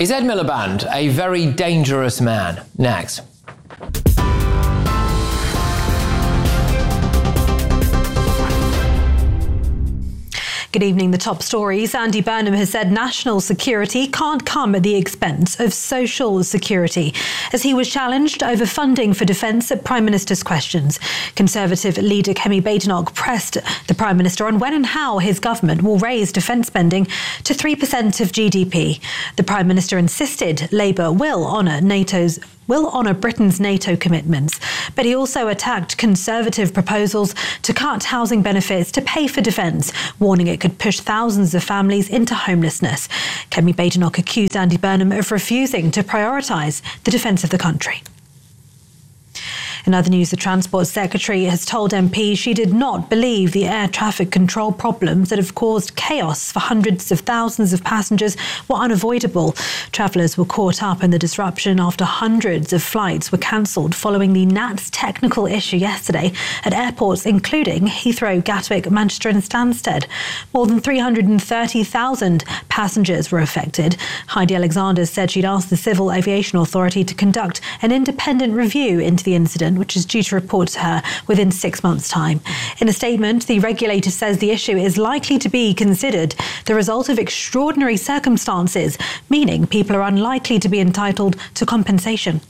Is Ed Miliband a very dangerous man? Next. Good evening. The top stories. Andy Burnham has said national security can't come at the expense of social security, as he was challenged over funding for defence at Prime Minister's questions. Conservative leader Kemi Badenoch pressed the Prime Minister on when and how his government will raise defence spending to 3% of GDP. The Prime Minister insisted Labour will honour Britain's NATO commitments, but he also attacked Conservative proposals to cut housing benefits to pay for defence, warning it could push thousands of families into homelessness. Kemi Badenoch accused Andy Burnham of refusing to prioritise the defence of the country. In other news, the Transport Secretary has told MPs she did not believe the air traffic control problems that have caused chaos for hundreds of thousands of passengers were unavoidable. Travellers were caught up in the disruption after hundreds of flights were cancelled following the NATS technical issue yesterday at airports including Heathrow, Gatwick, Manchester and Stansted. More than 330,000 passengers were affected. Heidi Alexander said she'd asked the Civil Aviation Authority to conduct an independent review into the incident, which is due to report to her within 6 months' time. In a statement, the regulator says the issue is likely to be considered the result of extraordinary circumstances, meaning people are unlikely to be entitled to compensation.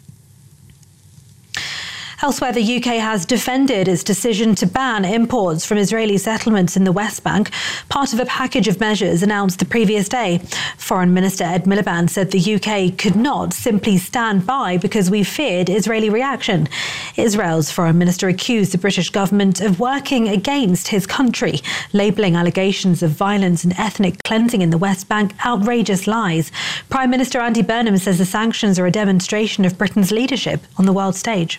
Elsewhere, the UK has defended its decision to ban imports from Israeli settlements in the West Bank, part of a package of measures announced the previous day. Foreign Minister Ed Miliband said the UK could not simply stand by because we feared Israeli reaction. Israel's Foreign Minister accused the British government of working against his country, labelling allegations of violence and ethnic cleansing in the West Bank outrageous lies. Prime Minister Andy Burnham says the sanctions are a demonstration of Britain's leadership on the world stage.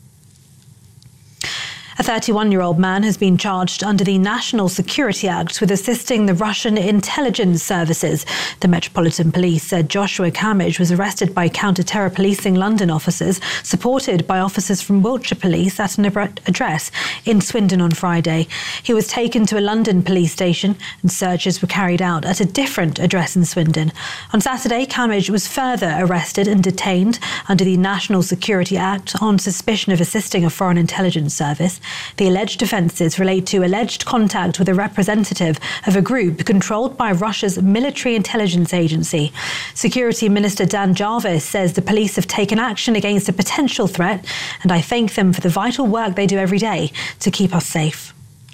A 31-year-old man has been charged under the National Security Act with assisting the Russian intelligence services. The Metropolitan Police said Joshua Camage was arrested by counter-terror policing London officers, supported by officers from Wiltshire Police at an address in Swindon on Friday. He was taken to a London police station and searches were carried out at a different address in Swindon. On Saturday, Camage was further arrested and detained under the National Security Act on suspicion of assisting a foreign intelligence service. The alleged offences relate to alleged contact with a representative of a group controlled by Russia's military intelligence agency. Security Minister Dan Jarvis says the police have taken action against a potential threat, and I thank them for the vital work they do every day to keep us safe.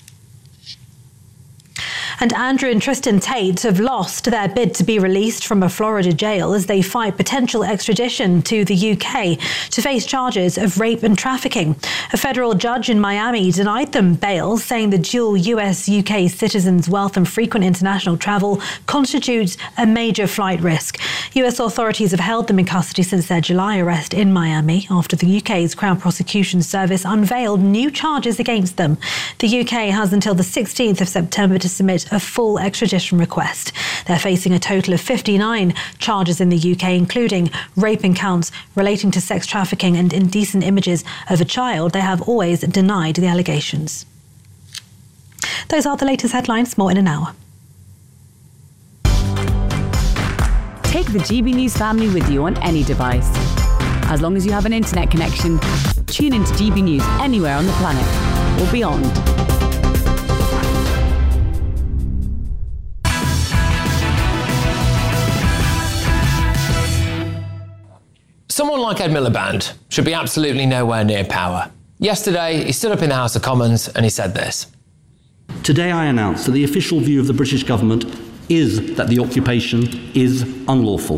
And Andrew and Tristan Tate have lost their bid to be released from a Florida jail as they fight potential extradition to the UK to face charges of rape and trafficking. A federal judge in Miami denied them bail, saying the dual US-UK citizens' wealth and frequent international travel constitutes a major flight risk. US authorities have held them in custody since their July arrest in Miami after the UK's Crown Prosecution Service unveiled new charges against them. The UK has until the 16th of September to submit a full extradition request. They're facing a total of 59 charges in the UK, including raping counts relating to sex trafficking and indecent images of a child. They have always denied the allegations. Those are the latest headlines. More in an hour. Take the GB News family with you on any device. As long as you have an internet connection, tune into GB News anywhere on the planet or beyond. Someone like Ed Miliband should be absolutely nowhere near power. Yesterday, he stood up in the House of Commons and he said this. Today I announce that the official view of the British government is that the occupation is unlawful.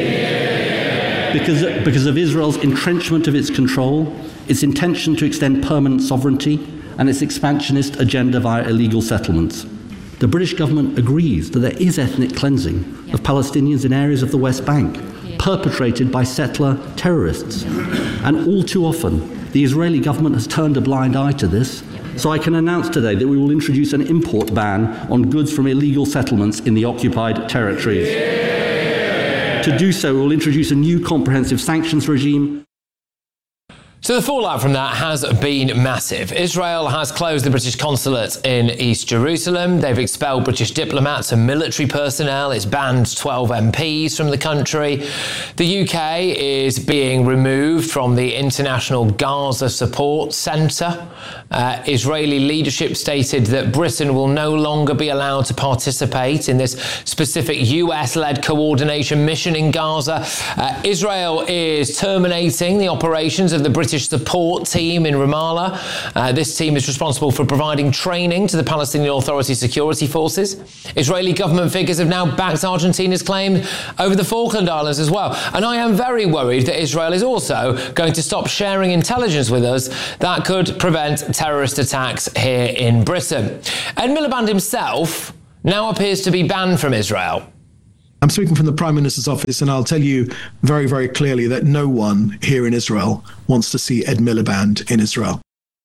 Because of Israel's entrenchment of its control, its intention to extend permanent sovereignty, and its expansionist agenda via illegal settlements. The British government agrees that there is ethnic cleansing of Palestinians in areas of the West Bank, perpetrated by settler terrorists. And all too often, the Israeli government has turned a blind eye to this. So I can announce today that we will introduce an import ban on goods from illegal settlements in the occupied territories. To do so, we will introduce a new comprehensive sanctions regime. So the fallout from that has been massive. Israel has closed the British consulate in East Jerusalem. They've expelled British diplomats and military personnel. It's banned 12 MPs from the country. The UK is being removed from the International Gaza Support Centre. Israeli leadership stated that Britain will no longer be allowed to participate in this specific US-led coordination mission in Gaza. Israel is terminating the operations of the British support team in Ramallah. This team is responsible for providing training to the Palestinian Authority security forces. Israeli government figures have now backed Argentina's claim over the Falkland Islands as well. And I am very worried that Israel is also going to stop sharing intelligence with us that could prevent terrorist attacks here in Britain. Ed Miliband himself now appears to be banned from Israel. I'm speaking from the Prime Minister's office, and I'll tell you very, very clearly that no one here in Israel wants to see Ed Miliband in Israel.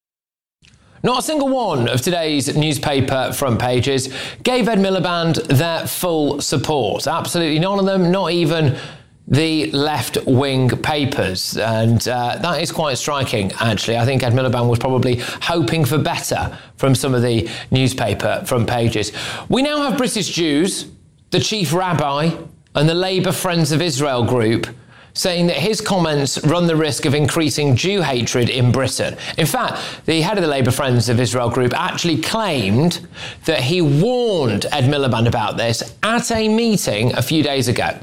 Not a single one of today's newspaper front pages gave Ed Miliband their full support. Absolutely none of them, not even the left-wing papers. And that is quite striking, actually. I think Ed Miliband was probably hoping for better from some of the newspaper front pages. We now have British Jews, the chief rabbi, and the Labour Friends of Israel group saying that his comments run the risk of increasing Jew hatred in Britain. In fact, the head of the Labour Friends of Israel group actually claimed that he warned Ed Miliband about this at a meeting a few days ago.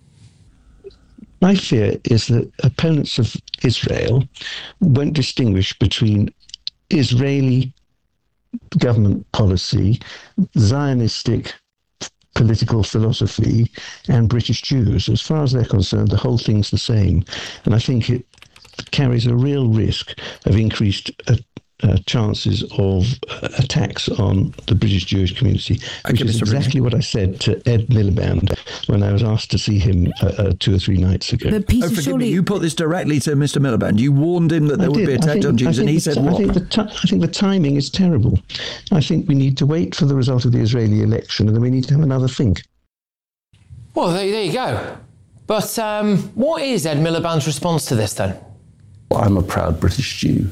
My fear is that opponents of Israel won't distinguish between Israeli government policy, Zionistic political philosophy, and British Jews. As far as they're concerned, the whole thing's the same. And I think it carries a real risk of increased chances of attacks on the British Jewish community, which is exactly what I said to Ed Miliband when I was asked to see him 2 or 3 nights ago. Forgive me, you put this directly to Mr. Miliband. You warned him that there would be attacks on Jews, and he said what? I think the timing is terrible. I think we need to wait for the result of the Israeli election, and then we need to have another think. Well, there you go. But what is Ed Miliband's response to this, then? Well, I'm a proud British Jew.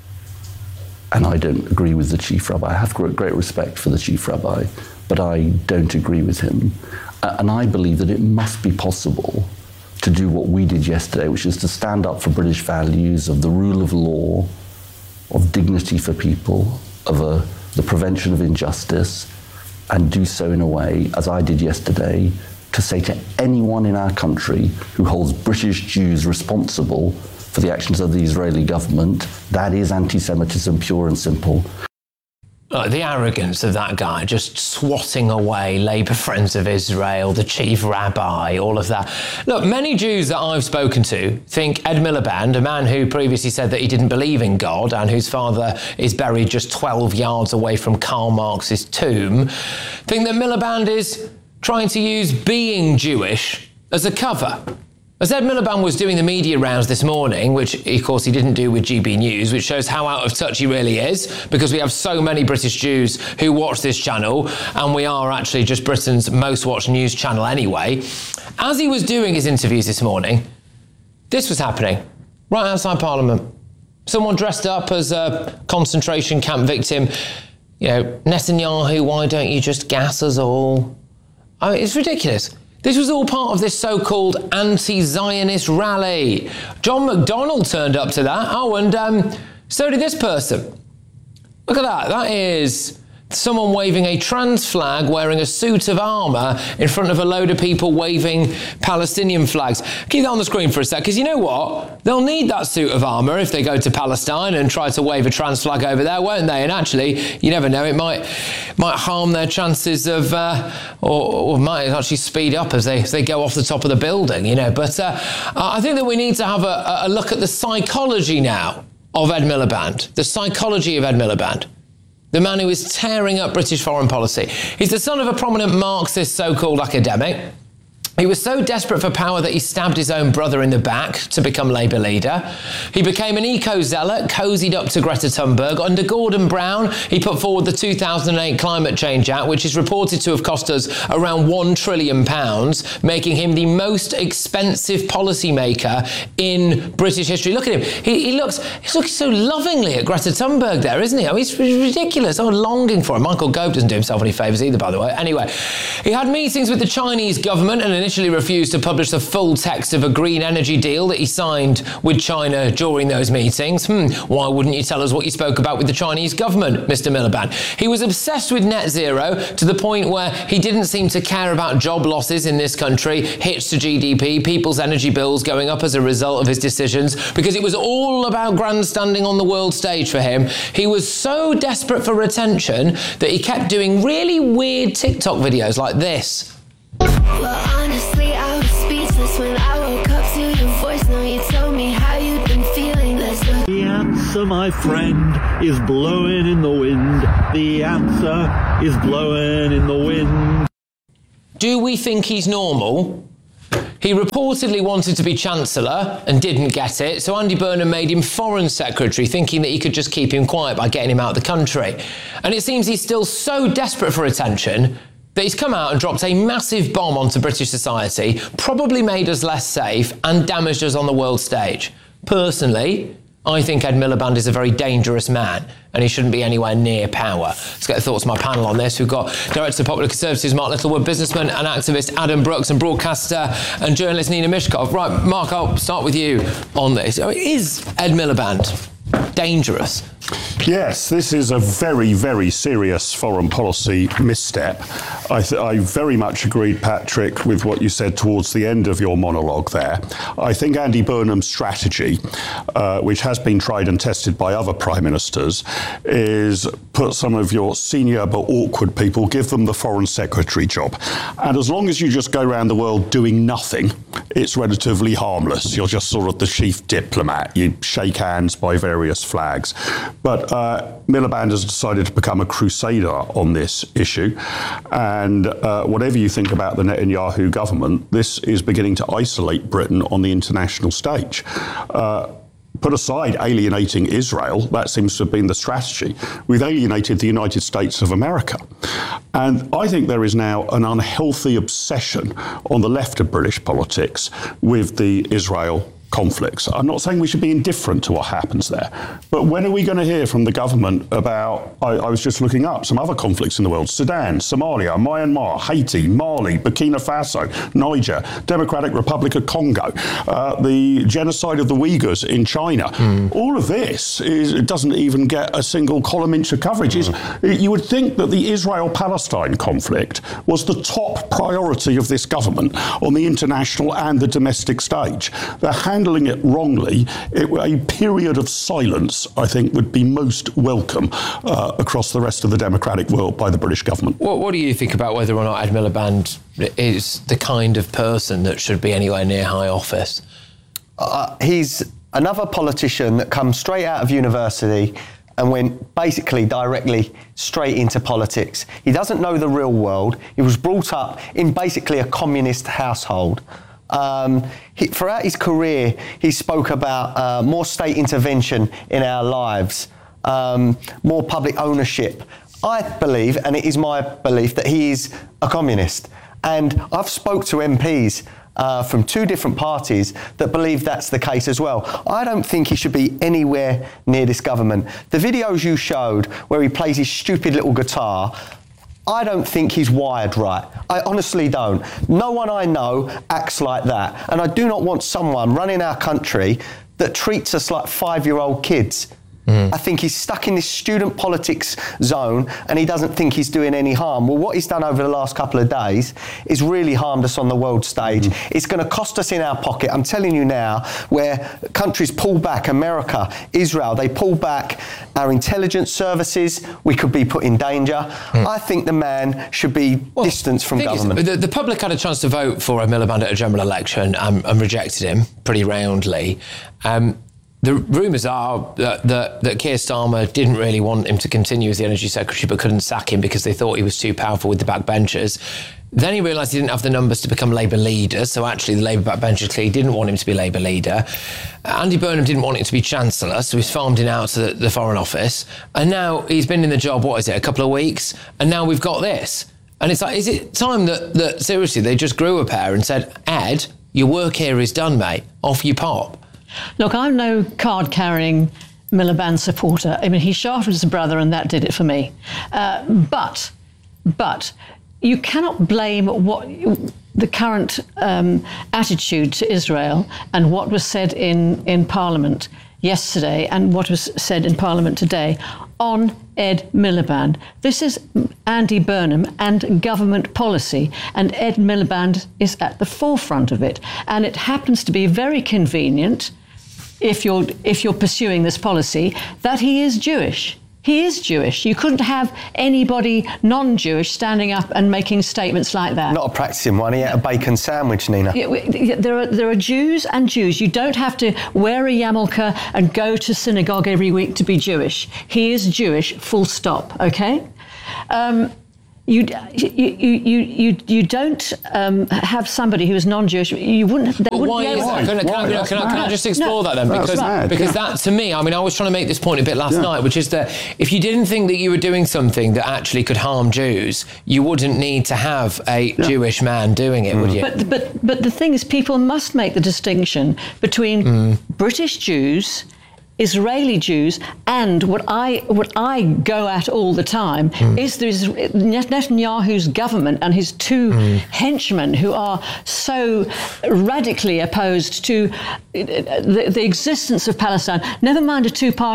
And I don't agree with the chief rabbi. I have great respect for the chief rabbi, but I don't agree with him. And I believe that it must be possible to do what we did yesterday, which is to stand up for British values of the rule of law, of dignity for people, of the prevention of injustice, and do so in a way, as I did yesterday, to say to anyone in our country who holds British Jews responsible for the actions of the Israeli government, that is anti-Semitism, pure and simple. The arrogance of that guy, just swatting away Labour Friends of Israel, the chief rabbi, all of that. Look, many Jews that I've spoken to think Ed Miliband, a man who previously said that he didn't believe in God and whose father is buried just 12 yards away from Karl Marx's tomb, think that Miliband is trying to use being Jewish as a cover. As Ed Miliband was doing the media rounds this morning, which of course he didn't do with GB News, which shows how out of touch he really is, because we have so many British Jews who watch this channel, and we are actually just Britain's most watched news channel anyway. As he was doing his interviews this morning, this was happening right outside Parliament. Someone dressed up as a concentration camp victim. You know, Netanyahu, why don't you just gas us all? I mean, it's ridiculous. This was all part of this so-called anti-Zionist rally. John McDonnell turned up to that. Oh, and so did this person. Look at that. That is someone waving a trans flag wearing a suit of armour in front of a load of people waving Palestinian flags. Keep that on the screen for a sec, because you know what? They'll need that suit of armour if they go to Palestine and try to wave a trans flag over there, won't they? And actually, you never know, it might harm their chances of, or might actually speed up as they go off the top of the building, you know. But I think that we need to have a look at the psychology now of Ed Miliband, the psychology of Ed Miliband. The man who is tearing up British foreign policy. He's the son of a prominent Marxist so-called academic. He was so desperate for power that he stabbed his own brother in the back to become Labour leader. He became an eco-zealot, cozied up to Greta Thunberg. Under Gordon Brown, he put forward the 2008 Climate Change Act, which is reported to have cost us around £1 trillion, making him the most expensive policymaker in British history. Look at him. He's looking so lovingly at Greta Thunberg there, isn't he? I mean, it's ridiculous. I'm longing for him. Michael Gove doesn't do himself any favours either, by the way. Anyway, he had meetings with the Chinese government and initially refused to publish the full text of a green energy deal that he signed with China during those meetings. Why wouldn't you tell us what you spoke about with the Chinese government, Mr. Miliband? He was obsessed with net zero to the point where he didn't seem to care about job losses in this country, hits to GDP, people's energy bills going up as a result of his decisions, because it was all about grandstanding on the world stage for him. He was so desperate for attention that he kept doing really weird TikTok videos like this. Well, honestly, I was speechless when I woke up to your voice. Now you told me how you've been feeling. The answer, my friend, is blowing in the wind. The answer is blowing in the wind. Do we think he's normal? He reportedly wanted to be Chancellor and didn't get it, so Andy Burnham made him Foreign Secretary, thinking that he could just keep him quiet by getting him out of the country. And it seems he's still so desperate for attention that he's come out and dropped a massive bomb onto British society, probably made us less safe and damaged us on the world stage. Personally, I think Ed Miliband is a very dangerous man and he shouldn't be anywhere near power. Let's get the thoughts of my panel on this. We've got Director of Popular Conservatives Mark Littlewood, businessman and activist Adam Brooks, and broadcaster and journalist Nina Mishkov. Right, Mark, I'll start with you on this. Is Ed Miliband dangerous? Yes, this is a very, very serious foreign policy misstep. I very much agreed, Patrick, with what you said towards the end of your monologue there. I think Andy Burnham's strategy, which has been tried and tested by other prime ministers, is put some of your senior but awkward people, give them the foreign secretary job. And as long as you just go around the world doing nothing, it's relatively harmless. You're just sort of the chief diplomat. You shake hands by various flags. But Miliband has decided to become a crusader on this issue. And whatever you think about the Netanyahu government, this is beginning to isolate Britain on the international stage. Put aside alienating Israel, that seems to have been the strategy. We've alienated the United States of America. And I think there is now an unhealthy obsession on the left of British politics with the Israel conflicts. I'm not saying we should be indifferent to what happens there, but when are we going to hear from the government about, I was just looking up some other conflicts in the world, Sudan, Somalia, Myanmar, Haiti, Mali, Burkina Faso, Niger, Democratic Republic of Congo, the genocide of the Uyghurs in China. All of this it doesn't even get a single column inch of coverage. You would think that the Israel-Palestine conflict was the top priority of this government on the international and the domestic stage. They're handling it wrongly. A period of silence, I think, would be most welcome across the rest of the democratic world by the British government. What do you think about whether or not Ed Miliband is the kind of person that should be anywhere near high office? He's another politician that comes straight out of university and went basically directly straight into politics. He doesn't know the real world. He was brought up in basically a communist household. Throughout his career, he spoke about more state intervention in our lives, more public ownership. I believe, and it is my belief, that he is a communist. And I've spoke to MPs from two different parties that believe that's the case as well. I don't think he should be anywhere near this government. The videos you showed where he plays his stupid little guitar, I don't think he's wired right. I honestly don't. No one I know acts like that. And I do not want someone running our country that treats us like 5-year-old kids. I think he's stuck in this student politics zone and he doesn't think he's doing any harm. Well, what he's done over the last couple of days is really harmed us on the world stage. It's going to cost us in our pocket. I'm telling you now, where countries pull back, America, Israel, they pull back our intelligence services, we could be put in danger. I think the man should be distanced from government. The public had a chance to vote for Miliband at a general election and rejected him pretty roundly. The rumours are that Keir Starmer didn't really want him to continue as the Energy Secretary but couldn't sack him because they thought he was too powerful with the backbenchers. Then he realised he didn't have the numbers to become Labour leader, so actually the Labour backbenchers clearly didn't want him to be Labour leader. Andy Burnham didn't want him to be Chancellor, so he's farmed him out to the Foreign Office. And now he's been in the job, a couple of weeks, and now we've got this. And it's like, is it time that seriously, they just grew a pair and said, Ed, your work here is done, mate. Off you pop. Look, I'm no card-carrying Miliband supporter. I mean, he shafted his brother and that did it for me. But you cannot blame the current attitude to Israel and what was said in Parliament yesterday and what was said in Parliament today on Ed Miliband. This is Andy Burnham and government policy, and Ed Miliband is at the forefront of it. And it happens to be very convenient, if you're pursuing this policy, that he is Jewish. He is Jewish. You couldn't have anybody non-Jewish standing up and making statements like that. Not a practicing one. He ate a bacon sandwich, Nina. There are Jews and Jews. You don't have to wear a yarmulke and go to synagogue every week to be Jewish. He is Jewish, full stop, OK? You don't have somebody who is non-Jewish. You wouldn't. Why is that? Can I just explore that then? Because that, to me, I mean, I was trying to make this point a bit last night, which is that if you didn't think that you were doing something that actually could harm Jews, you wouldn't need to have a Jewish man doing it, would you? But the thing is, people must make the distinction between British Jews, Israeli Jews, and what I go at all the time is there's Netanyahu's government and his two henchmen who are so radically opposed to the existence of Palestine. Never mind a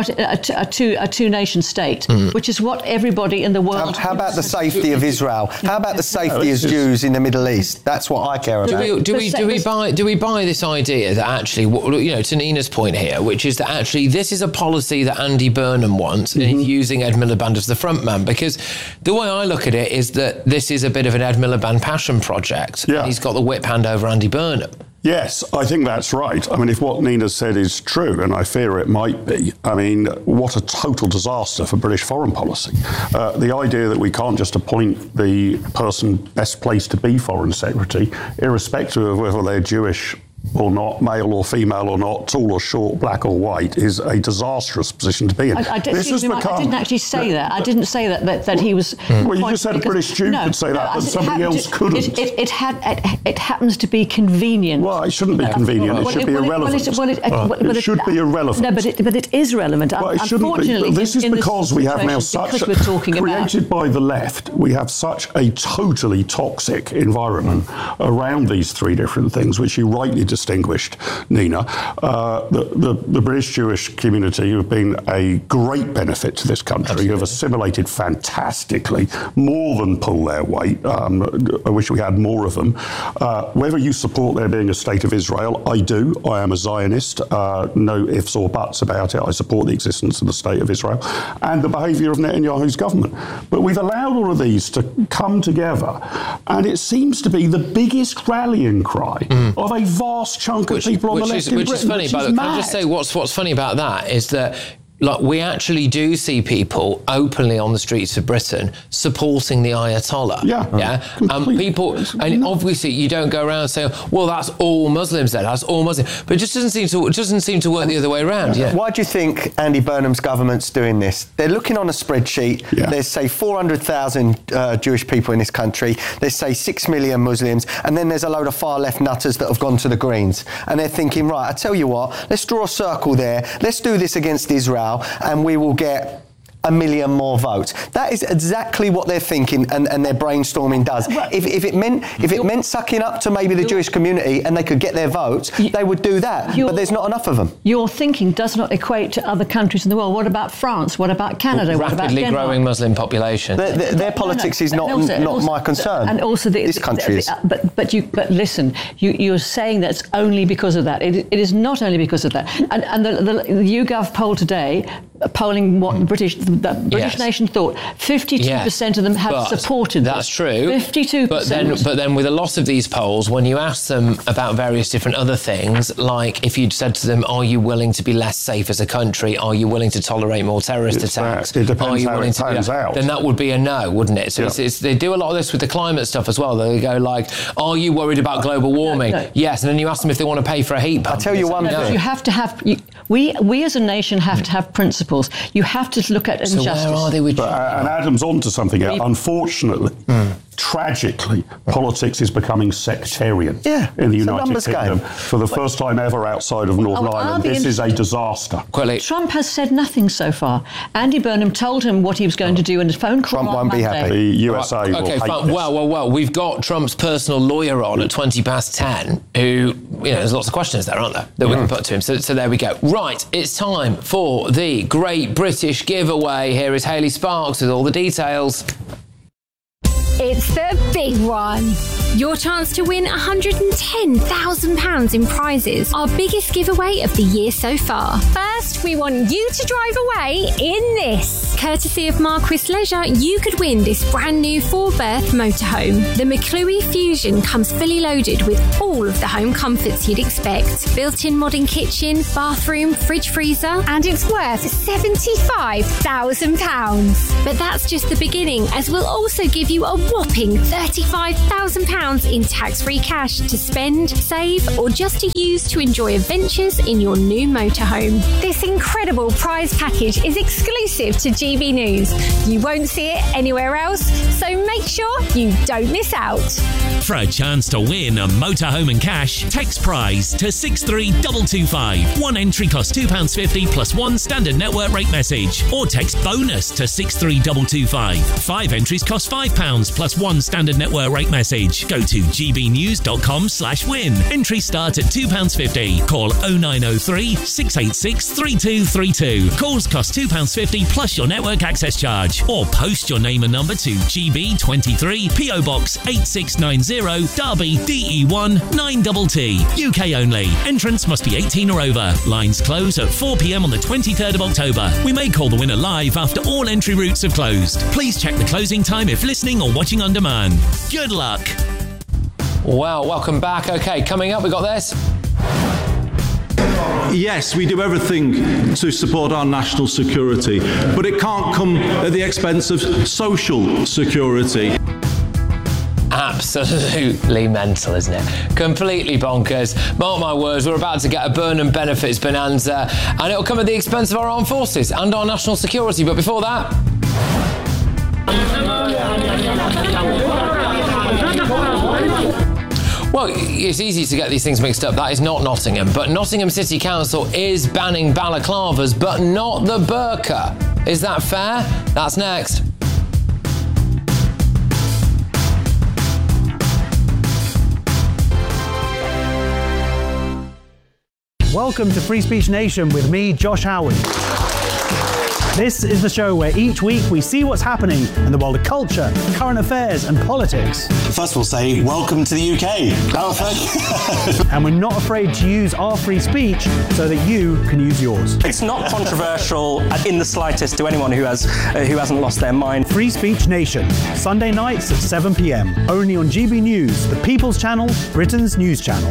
two-nation state, which is what everybody in the world. How about the safety of Israel? How about the safety of Jews in the Middle East? That's what I care about. Do we buy this idea that actually, to Nina's point here, which is that actually this is a policy that Andy Burnham wants, and he's using Ed Miliband as the front man? Because the way I look at it is that this is a bit of an Ed Miliband passion project. Yeah. And he's got the whip hand over Andy Burnham. Yes, I think that's right. I mean, if what Nina said is true, and I fear it might be, I mean, what a total disaster for British foreign policy. The idea that we can't just appoint the person best placed to be Foreign Secretary, irrespective of whether they're Jewish or not, male or female or not, tall or short, black or white, is a disastrous position to be in. I didn't actually say that. I didn't say that he was... Well, you just said a British Jew could say that, but somebody else couldn't. It happens to be convenient. Well, it shouldn't be convenient. It should be irrelevant. It should be irrelevant. No, but it is relevant. Well, it shouldn't be. But this is because we have now such... created by the left, we have such a totally toxic environment around these three different things, which you rightly distinguished, Nina. The British Jewish community who have been a great benefit to this country, who have assimilated fantastically, more than pull their weight. I wish we had more of them. Whether you support there being a state of Israel, I do. I am a Zionist. No ifs or buts about it. I support the existence of the state of Israel and the behaviour of Netanyahu's government. But we've allowed all of these to come together, and it seems to be the biggest rallying cry of a vast chunk of people on the left in Britain. Which is funny, but can I just say what's funny about that is that we actually do see people openly on the streets of Britain supporting the Ayatollah. And obviously you don't go around saying, well, that's all Muslims then, that's all Muslims. But it just doesn't seem to work the other way around. Why do you think Andy Burnham's government's doing this? They're looking on a spreadsheet. There's, say, 400,000 Jewish people in this country. There's, say, 6 million Muslims. And then there's a load of far-left nutters that have gone to the Greens. And they're thinking, right, I tell you what, let's draw a circle there. Let's do this against Israel, and we will get 1 million more votes. That is exactly what they're thinking, and their brainstorming does. If it meant sucking up to maybe the Jewish community and they could get their votes, they would do that. But there's not enough of them. Your thinking does not equate to other countries in the world. What about France? What about Canada? What about Denmark? Growing Muslim population. Their politics is not my concern. And also this country is. But listen, you're saying that's only because of that. It is not only because of that. And the YouGov poll today polling what the British nation thought. 52% of them have supported this. That's true. 52%. But then with a lot of these polls, when you ask them about various different other things, like if you'd said to them, are you willing to be less safe as a country? Are you willing to tolerate more terrorist attacks? It depends are you how willing it to pans out. Then that would be a no, wouldn't it? So they do a lot of this with the climate stuff as well. They go like, are you worried about global warming? No. Yes. And then you ask them if they want to pay for a heat pump. I'll tell you one thing. You have to have... We as a nation have to have principles. You have to look at injustice. So where are they with... and Adam's onto something here. Unfortunately, tragically, politics is becoming sectarian in the United Kingdom for the first time ever outside of Northern Ireland. This is a disaster. Trump has said nothing so far. Andy Burnham told him what he was going to do in his phone call. Trump won't be happy. The USA will hate this. Well, we've got Trump's personal lawyer on at 10:20, who, there's lots of questions there, aren't there, that we can put to him. So there we go. Right, it's time for the Great British Giveaway. Here is Hayley Sparks with all the details. It's the big one. Your chance to win £110,000 in prizes. Our biggest giveaway of the year so far. First, we want you to drive away in this. Courtesy of Marquis Leisure, you could win this brand new 4-berth motorhome. The McClue Fusion comes fully loaded with all of the home comforts you'd expect. Built-in modern kitchen, bathroom, fridge freezer, and it's worth £75,000. But that's just the beginning, as we'll also give you a whopping £35,000 in tax-free cash to spend, save, or just to use to enjoy adventures in your new motorhome. This incredible prize package is exclusive to GB News. You won't see it anywhere else, so make sure you don't miss out. For a chance to win a motorhome and cash, text prize to 63225. One entry costs £2.50 plus one standard network rate message. Or text bonus to 63225. 5 entries cost £5 plus one standard network rate message. Go to gbnews.com/win. Entries start at £2.50. Call 0903 686 3232. Calls cost £2.50 plus your network access charge. Or post your name and number to GB23 PO Box 8690 Derby DE1 9TT. UK only. Entrance must be 18 or over. Lines close at 4 p.m. on the 23rd of October. We may call the winner live after all entry routes have closed. Please check the closing time if listening or watching on demand. Good luck. Well, welcome back. Okay, coming up, we got this. Yes, we do everything to support our national security, but it can't come at the expense of social security. Absolutely mental, isn't it? Completely bonkers. Mark my words, we're about to get a Burnham benefits bonanza, and it'll come at the expense of our armed forces and our national security. But before that... Well, it's easy to get these things mixed up. That is not Nottingham. But Nottingham City Council is banning balaclavas, but not the burqa. Is that fair? That's next. Welcome to Free Speech Nation with me, Josh Howard. This is the show where each week we see what's happening in the world of culture, current affairs and politics. First we'll say, welcome to the UK. And we're not afraid to use our free speech so that you can use yours. It's not controversial in the slightest to anyone who hasn't lost their mind. Free Speech Nation, Sunday nights at 7 p.m. Only on GB News, the People's Channel, Britain's news channel.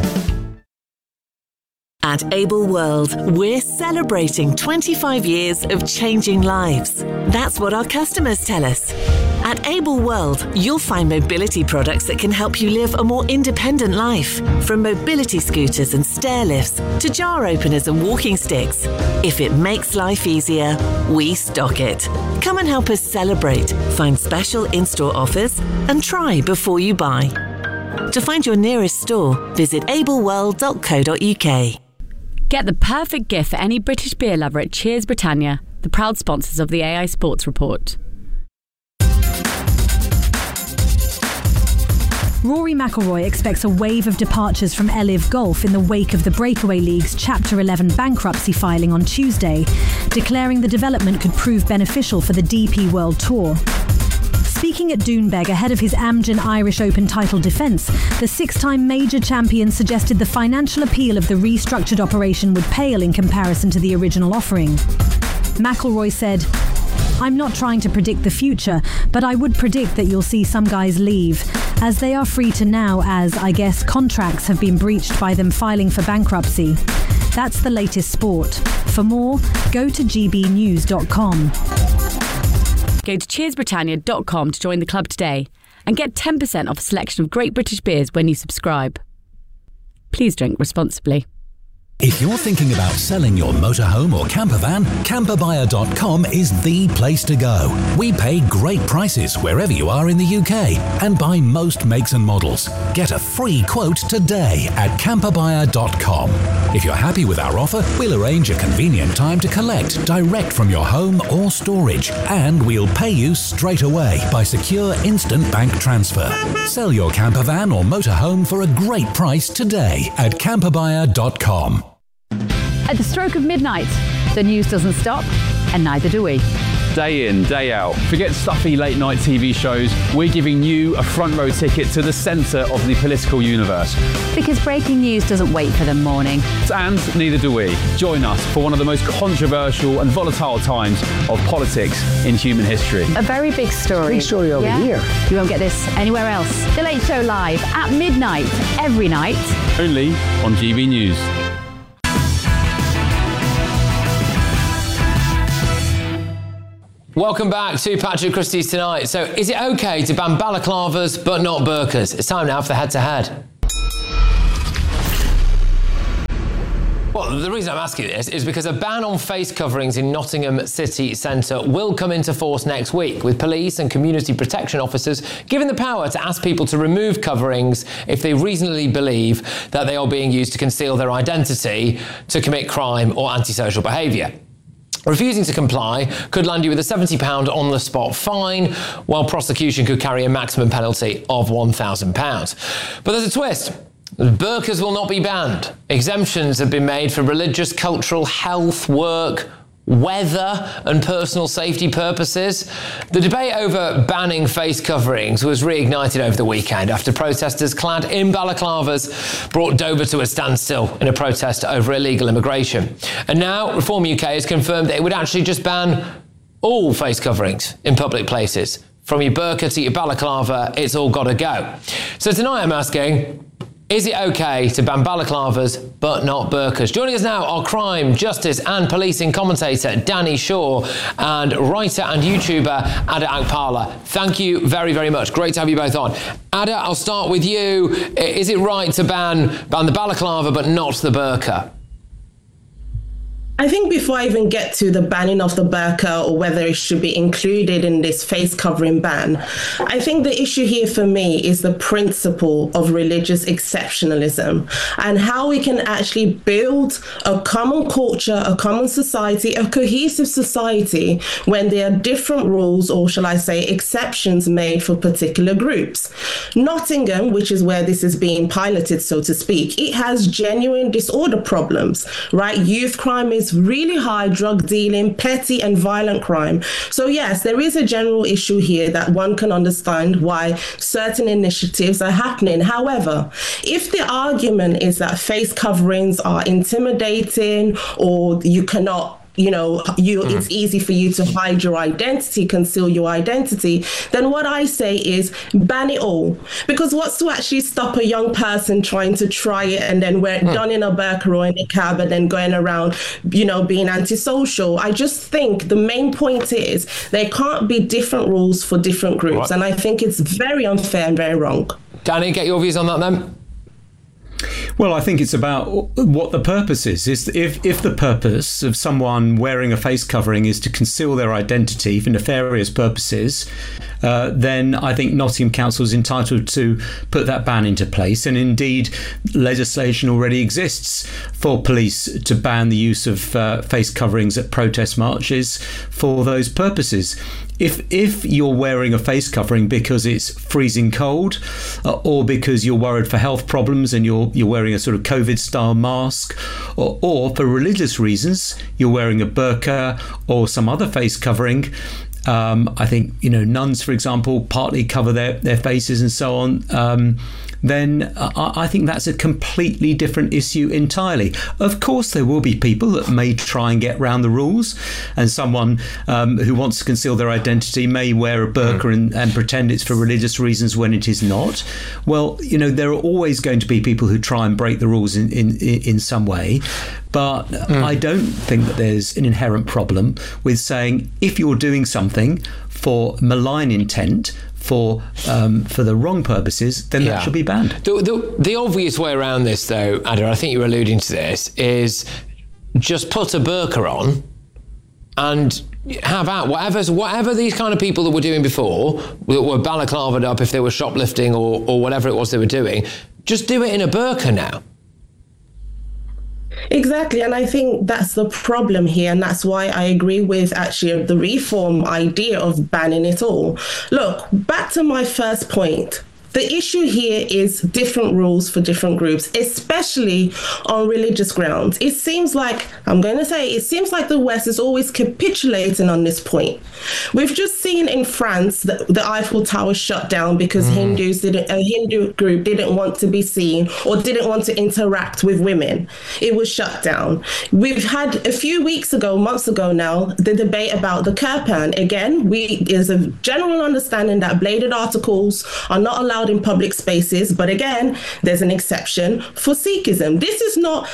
At Able World, we're celebrating 25 years of changing lives. That's what our customers tell us. At Able World, you'll find mobility products that can help you live a more independent life. From mobility scooters and stair lifts to jar openers and walking sticks. If it makes life easier, we stock it. Come and help us celebrate, find special in-store offers, and try before you buy. To find your nearest store, visit ableworld.co.uk. Get the perfect gift for any British beer lover at Cheers Britannia, the proud sponsors of the AI Sports Report. Rory McIlroy expects a wave of departures from LIV Golf in the wake of the Breakaway League's Chapter 11 bankruptcy filing on Tuesday, declaring the development could prove beneficial for the DP World Tour. Speaking at Doonbeg ahead of his Amgen Irish Open title defence, the six-time major champion suggested the financial appeal of the restructured operation would pale in comparison to the original offering. McElroy said, "I'm not trying to predict the future, but I would predict that you'll see some guys leave, as they are free to now, as, I guess, contracts have been breached by them filing for bankruptcy." That's the latest sport. For more, go to gbnews.com. Go to cheersbritannia.com to join the club today and get 10% off a selection of great British beers when you subscribe. Please drink responsibly. If you're thinking about selling your motorhome or camper van, camperbuyer.com is the place to go. We pay great prices wherever you are in the UK and buy most makes and models. Get a free quote today at camperbuyer.com. If you're happy with our offer, we'll arrange a convenient time to collect direct from your home or storage, and we'll pay you straight away by secure instant bank transfer. Sell your camper van or motorhome for a great price today at camperbuyer.com. At the stroke of midnight, the news doesn't stop, and neither do we. Day in, day out. Forget stuffy late night TV shows. We're giving you a front row ticket to the centre of the political universe. Because breaking news doesn't wait for the morning. And neither do we. Join us for one of the most controversial and volatile times of politics in human history. A very big story. Big story over here. You won't get this anywhere else. The Late Show live at midnight, every night. Only on GB News. Welcome back to Patrick Christie's Tonight. So, is it okay to ban balaclavas but not burqas? It's time now for the head-to-head. Well, the reason I'm asking this is because a ban on face coverings in Nottingham city centre will come into force next week, with police and community protection officers given the power to ask people to remove coverings if they reasonably believe that they are being used to conceal their identity, to commit crime or antisocial behaviour. Refusing to comply could land you with a £70 on-the-spot fine, while prosecution could carry a maximum penalty of £1,000. But there's a twist. Burqas will not be banned. Exemptions have been made for religious, cultural, health, work, weather and personal safety purposes. The debate over banning face coverings was reignited over the weekend after protesters clad in balaclavas brought Dover to a standstill in a protest over illegal immigration. And now Reform UK has confirmed that it would actually just ban all face coverings in public places. From your burqa to your balaclava, it's all got to go. So tonight I'm asking, is it okay to ban balaclavas but not burqas? Joining us now are crime, justice and policing commentator Danny Shaw and writer and YouTuber Ada Akpala. Thank you very, very much. Great to have you both on. Ada, I'll start with you. Is it right to ban the balaclava but not the burqa? I think before I even get to the banning of the burqa or whether it should be included in this face covering ban, I think the issue here for me is the principle of religious exceptionalism and how we can actually build a common culture, a common society, a cohesive society when there are different rules, or shall I say exceptions, made for particular groups. Nottingham, which is where this is being piloted, so to speak, it has genuine disorder problems, right? Youth crime is really high, drug dealing, petty and violent crime. So yes, there is a general issue here that one can understand why certain initiatives are happening. However, if the argument is that face coverings are intimidating or you cannot it's easy for you to hide your identity, conceal your identity, then what I say is ban it all. Because what's to actually stop a young person trying to try it and then wear it done in a burqa or in a cab and then going around, being antisocial? I just think the main point is there can't be different rules for different groups. What? And I think it's very unfair and very wrong. Danny, get your views on that then. Well, I think it's about what the purpose is. If the purpose of someone wearing a face covering is to conceal their identity for nefarious purposes, then I think Nottingham Council is entitled to put that ban into place. And indeed, legislation already exists for police to ban the use of face coverings at protest marches for those purposes. If you're wearing a face covering because it's freezing cold or because you're worried for health problems and you're wearing a sort of COVID-style mask, or for religious reasons, you're wearing a burqa or some other face covering, I think, nuns, for example, partly cover their faces and so on. then I think that's a completely different issue entirely. Of course, there will be people that may try and get around the rules, and someone who wants to conceal their identity may wear a burqa and pretend it's for religious reasons when it is not. Well, you know, there are always going to be people who try and break the rules in some way. But I don't think that there's an inherent problem with saying if you're doing something for malign intent, for the wrong purposes, then that should be banned. The obvious way around this, though, Adam, I think you're alluding to this, is just put a burqa on and have out whatever these kind of people that were doing before, that were balaclavaed up if they were shoplifting or whatever it was they were doing, just do it in a burqa now. Exactly, and I think that's the problem here, and that's why I agree with actually the reform idea of banning it all. Look, back to my first point. The issue here is different rules for different groups, especially on religious grounds. It seems like the West is always capitulating on this point. We've just seen in France that the Eiffel Tower shut down because a Hindu group didn't want to be seen or didn't want to interact with women. It was shut down. We've had a few months ago now, the debate about the Kirpan. Again, there's a general understanding that bladed articles are not allowed in public spaces, but again, there's an exception for Sikhism. This is not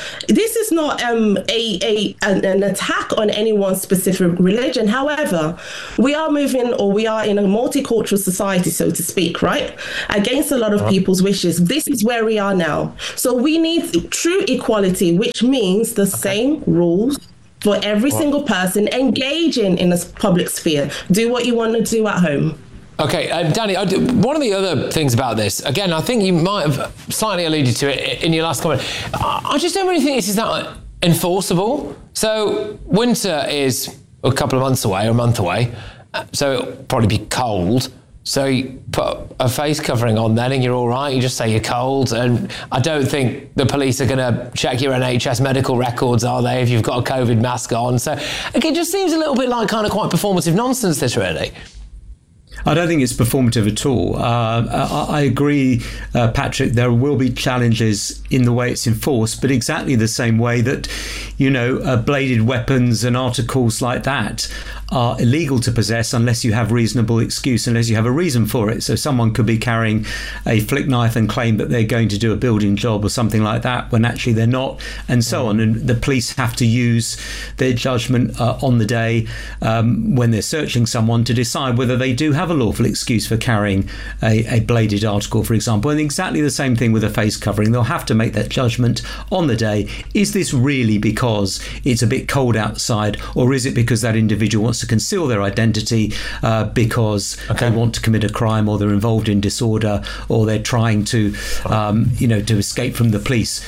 an attack on any one specific religion. However, we are in a multicultural society, so to speak, right? Against a lot of people's wishes. This is where we are now. So we need true equality, which means the same rules for every single person engaging in a public sphere. Do what you want to do at home. Okay, Danny, one of the other things about this, again, I think you might have slightly alluded to it in your last comment. I just don't really think this is that enforceable. So winter is a couple of months away or a month away, so it'll probably be cold. So you put a face covering on then and you're all right. You just say you're cold. And I don't think the police are going to check your NHS medical records, are they, if you've got a COVID mask on? So it just seems a little bit like kind of quite performative nonsense, this really. I don't think it's performative at all. I agree, Patrick, there will be challenges in the way it's enforced, but exactly the same way that, bladed weapons and articles like that are illegal to possess unless you have reasonable excuse, unless you have a reason for it. So someone could be carrying a flick knife and claim that they're going to do a building job or something like that when actually they're not, and so on. And the police have to use their judgment on the day when they're searching someone to decide whether they do have a lawful excuse for carrying a bladed article, for example. And exactly the same thing with a face covering. They'll have to make that judgment on the day. Is this really because it's a bit cold outside, or is it because that individual wants to conceal their identity because they want to commit a crime, or they're involved in disorder, or they're trying to to escape from the police?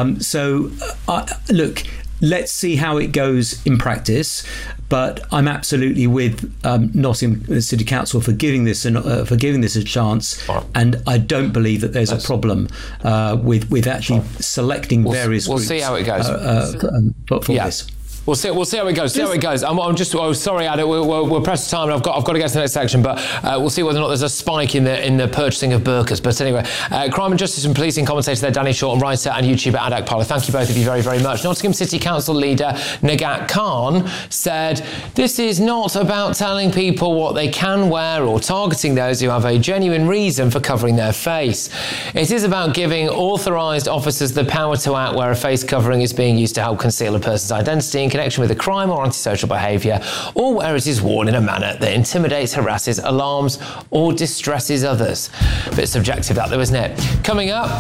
Look, let's see how it goes in practice. But I'm absolutely with Nottingham City Council for giving this a chance, and I don't believe that there's a problem with actually selecting various groups. We'll see how it goes. For this. We'll see how it goes. Sorry, Adam. We're pressed for time, and I've got to get to the next section. But we'll see whether or not there's a spike in the purchasing of burqas. But anyway, crime and justice and policing commentator there, Danny Shorten, writer and YouTuber Adak Parla. Thank you both of you very, very much. Nottingham City Council leader Nagat Khan said, "This is not about telling people what they can wear or targeting those who have a genuine reason for covering their face. It is about giving authorised officers the power to act where a face covering is being used to help conceal a person's identity in connection with a crime or antisocial behaviour, or where it is worn in a manner that intimidates, harasses, alarms or distresses others." A bit subjective that though, isn't it? Coming up...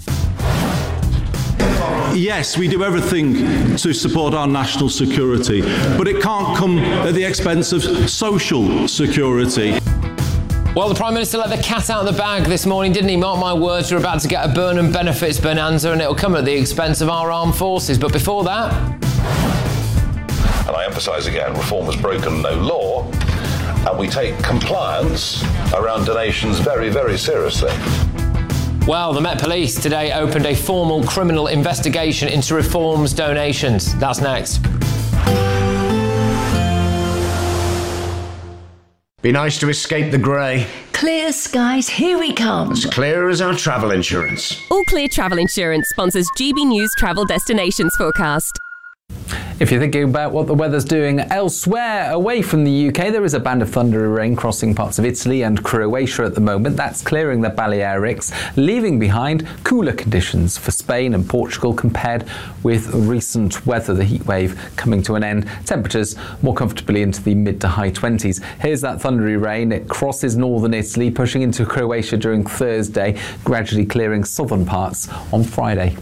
Yes, we do everything to support our national security, but it can't come at the expense of social security. Well, the Prime Minister let the cat out of the bag this morning, didn't he? Mark my words, we're about to get a Burnham benefits bonanza, and it'll come at the expense of our armed forces. But before that... And I emphasise again, reform has broken no law, and we take compliance around donations very, very seriously. Well, the Met Police today opened a formal criminal investigation into Reform's donations. That's next. Be nice to escape the grey. Clear skies, here we come. As clear as our travel insurance. All Clear Travel Insurance sponsors GB News Travel Destinations Forecast. If you're thinking about what the weather's doing elsewhere away from the UK, there is a band of thundery rain crossing parts of Italy and Croatia at the moment. That's clearing the Balearics, leaving behind cooler conditions for Spain and Portugal compared with recent weather, the heat wave coming to an end. Temperatures more comfortably into the mid to high 20s. Here's that thundery rain. It crosses northern Italy, pushing into Croatia during Thursday, gradually clearing southern parts on Friday.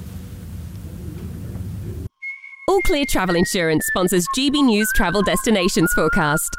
All Clear Travel Insurance sponsors GB News Travel Destinations Forecast.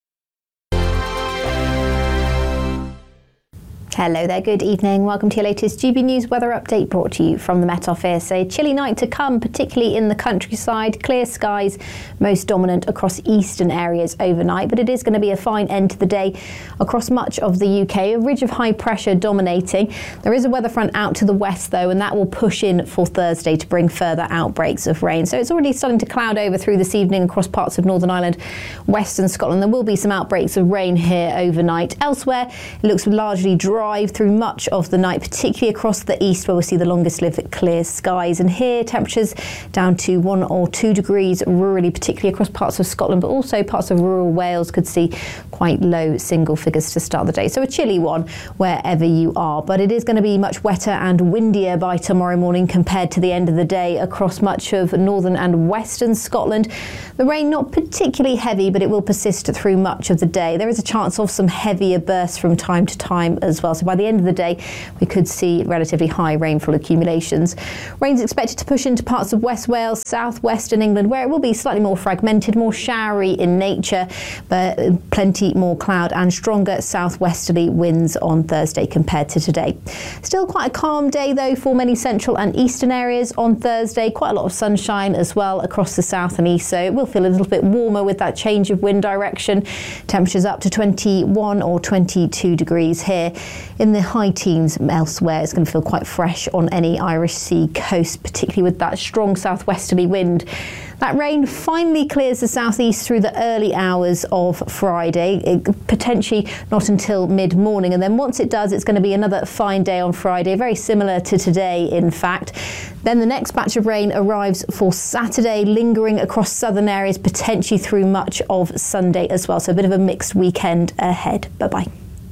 Hello there, good evening. Welcome to your latest GB News weather update brought to you from the Met Office. A chilly night to come, particularly in the countryside. Clear skies, most dominant across eastern areas overnight, but it is going to be a fine end to the day across much of the UK. A ridge of high pressure dominating. There is a weather front out to the west though, and that will push in for Thursday to bring further outbreaks of rain. So it's already starting to cloud over through this evening across parts of Northern Ireland, Western Scotland. There will be some outbreaks of rain here overnight. Elsewhere, it looks largely dry through much of the night, particularly across the east where we'll see the longest lived clear skies. And here temperatures down to 1 or 2 degrees rurally, particularly across parts of Scotland, but also parts of rural Wales could see quite low single figures to start the day. So a chilly one wherever you are, but it is going to be much wetter and windier by tomorrow morning compared to the end of the day across much of northern and western Scotland. The rain not particularly heavy, but it will persist through much of the day. There is a chance of some heavier bursts from time to time as well. So by the end of the day, we could see relatively high rainfall accumulations. Rain's expected to push into parts of West Wales, southwestern England, where it will be slightly more fragmented, more showery in nature, but plenty more cloud and stronger southwesterly winds on Thursday compared to today. Still quite a calm day though for many central and eastern areas on Thursday. Quite a lot of sunshine as well across the south and east, so it will feel a little bit warmer with that change of wind direction. Temperatures up to 21 or 22 degrees here. In the high teens elsewhere, it's going to feel quite fresh on any Irish Sea coast, particularly with that strong southwesterly wind. That rain finally clears the southeast through the early hours of Friday, potentially not until mid-morning. And then once it does, it's going to be another fine day on Friday, very similar to today, in fact. Then the next batch of rain arrives for Saturday, lingering across southern areas, potentially through much of Sunday as well. So a bit of a mixed weekend ahead. Bye-bye.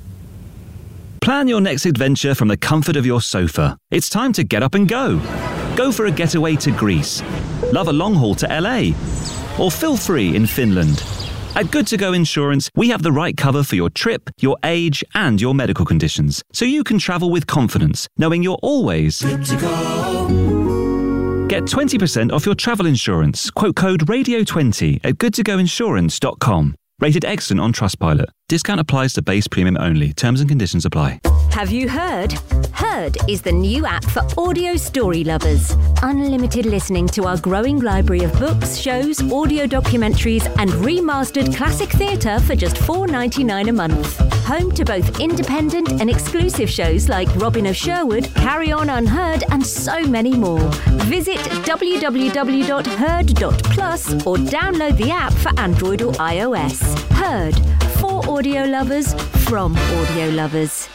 Plan your next adventure from the comfort of your sofa. It's time to get up and go. Go for a getaway to Greece. Love a long haul to LA. Or feel free in Finland. At Good To Go Insurance, we have the right cover for your trip, your age, and your medical conditions, so you can travel with confidence, knowing you're always good to go. Get 20% off your travel insurance. Quote code RADIO20 at goodtogoinsurance.com. Rated excellent on Trustpilot. Discount applies to base premium only. Terms and conditions apply. Have you heard? Heard is the new app for audio story lovers. Unlimited listening to our growing library of books, shows, audio documentaries, and remastered classic theatre for just $4.99 a month. Home to both independent and exclusive shows like Robin of Sherwood, Carry On Unheard, and so many more. Visit www.heard.plus or download the app for Android or iOS. Heard. For audio lovers, from audio lovers.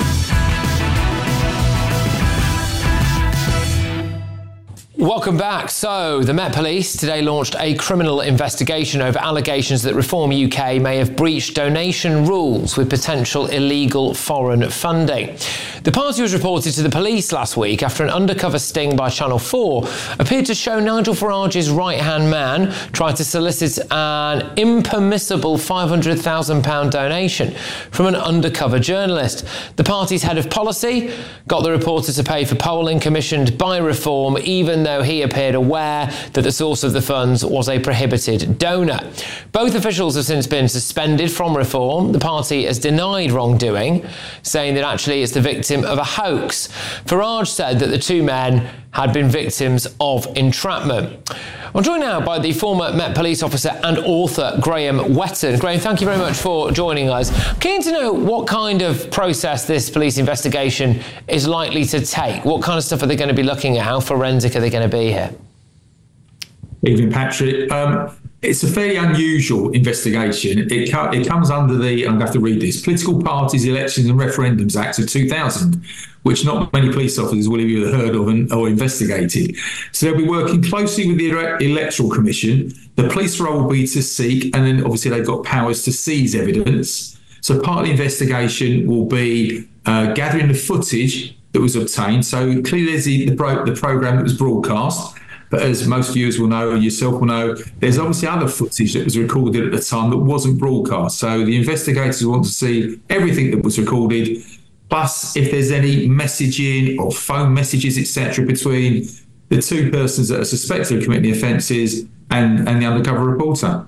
Welcome back. So, the Met Police today launched a criminal investigation over allegations that Reform UK may have breached donation rules with potential illegal foreign funding. The party was reported to the police last week after an undercover sting by Channel 4 appeared to show Nigel Farage's right-hand man tried to solicit an impermissible £500,000 donation from an undercover journalist. The party's head of policy got the reporter to pay for polling commissioned by Reform, even though he appeared aware that the source of the funds was a prohibited donor. Both officials have since been suspended from Reform. The party has denied wrongdoing, saying that actually it's the victim of a hoax. Farage said that the two men had been victims of entrapment. I'm joined now by the former Met Police officer and author Graham Whetton. Graham, thank you very much for joining us. Keen to know what kind of process this police investigation is likely to take. What kind of stuff are they going to be looking at? How forensic are they going to be here? Evening, Patrick. It's a fairly unusual investigation. It comes under the, I'm going to have to read this, Political Parties, Elections and Referendums Act of 2000, which not many police officers will have either heard of or investigated. So they'll be working closely with the Electoral Commission. The police role will be to seek, and then obviously they've got powers to seize evidence. So part of the investigation will be gathering the footage that was obtained. So clearly there's the programme that was broadcast. But as most viewers will know, and yourself will know, there's obviously other footage that was recorded at the time that wasn't broadcast. So the investigators want to see everything that was recorded, plus if there's any messaging or phone messages, etc., between the two persons that are suspected of committing the offences and the undercover reporter.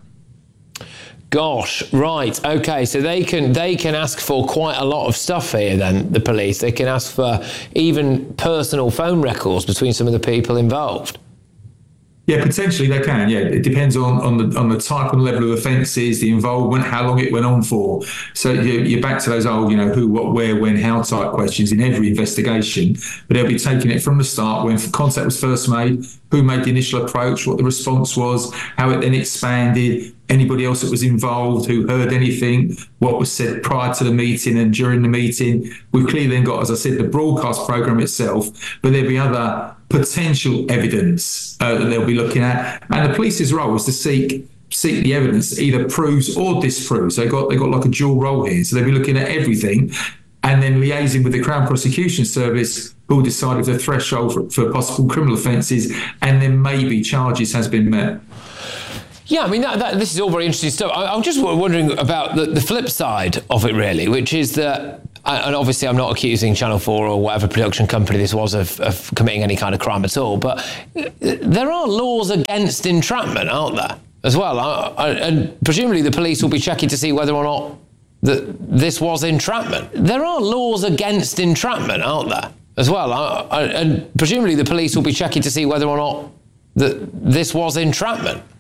Gosh, right, okay, so they can ask for quite a lot of stuff here then, the police. They can ask for even personal phone records between some of the people involved. Yeah, potentially they can. Yeah, it depends on the type and level of offences, the involvement, how long it went on for. So you're back to those old, who, what, where, when, how type questions in every investigation. But they'll be taking it from the start, when contact was first made, who made the initial approach, what the response was, how it then expanded, anybody else that was involved, who heard anything, what was said prior to the meeting and during the meeting. We've clearly then got, as I said, the broadcast programme itself, but there'll be other potential evidence that they'll be looking at. And the police's role is to seek the evidence that either proves or disproves. They've got like a dual role here. So they'll be looking at everything and then liaising with the Crown Prosecution Service, who will decide if the threshold for possible criminal offences and then maybe charges has been met. Yeah, I mean, this is all very interesting stuff. I'm just wondering about the flip side of it, really, which is that, and obviously I'm not accusing Channel 4 or whatever production company this was of committing any kind of crime at all, but there are laws against entrapment, aren't there, as well? And presumably the police will be checking to see whether or not this was entrapment. There are laws against entrapment, aren't there, as well? And presumably the police will be checking to see whether or not this was entrapment.